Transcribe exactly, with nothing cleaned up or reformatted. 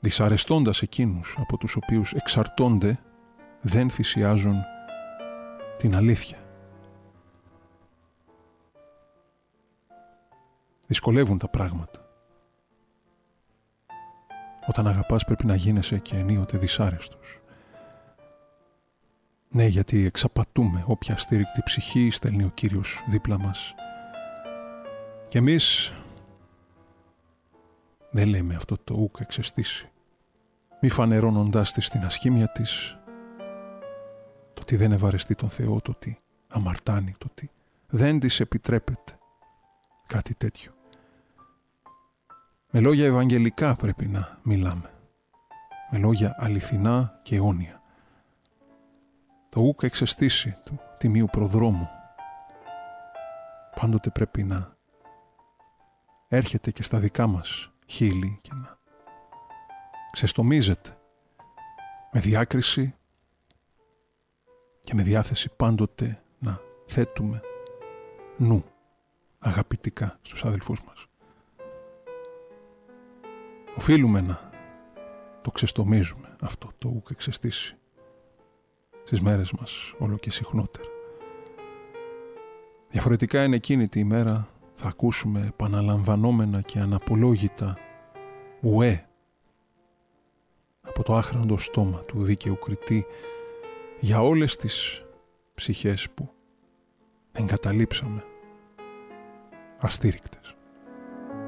δυσαρεστώντας εκείνους από τους οποίους εξαρτώνται, δεν θυσιάζουν την αλήθεια. Δυσκολεύουν τα πράγματα. Όταν αγαπάς πρέπει να γίνεσαι και ενίοτε δυσάρεστος. Ναι, γιατί εξαπατούμε όποια στήρικτη ψυχή στέλνει ο Κύριος δίπλα μας. Και εμείς δεν λέμε αυτό το ούκ εξαιστήσει. Μη φανερώνοντάς της την ασχήμια της, το ότι δεν ευαρεστεί τον Θεό, το ότι αμαρτάνει, το ότι δεν της επιτρέπεται κάτι τέτοιο. Με λόγια ευαγγελικά πρέπει να μιλάμε. Με λόγια αληθινά και αιώνια. Το ούκ εξαιστήσει του τιμίου προδρόμου πάντοτε πρέπει να έρχεται και στα δικά μας χείλη και να ξεστομίζεται με διάκριση και με διάθεση πάντοτε να θέτουμε νου αγαπητικά στους αδελφούς μας. Οφείλουμε να το ξεστομίζουμε αυτό το ούκ εξαιστήσει στις μέρες μας όλο και συχνότερα. Διαφορετικά είναι εκείνη τη ημέρα θα ακούσουμε επαναλαμβανόμενα και αναπολόγητα ουέ από το άχραντο στόμα του δίκαιου κριτή για όλες τις ψυχές που εγκαταλείψαμε αστήρικτες.